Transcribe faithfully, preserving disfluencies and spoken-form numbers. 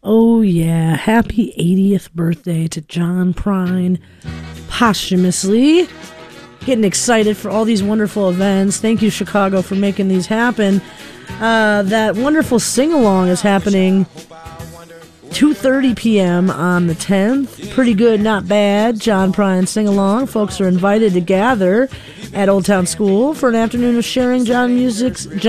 Oh, yeah. Happy eightieth birthday to John Prine posthumously. Getting excited for all these wonderful events. Thank you, Chicago, for making these happen. Uh, that wonderful sing-along is happening two thirty p.m. on the tenth. Pretty good, not bad. John Prine sing-along. Folks are invited to gather at Old Town School for an afternoon of sharing John music's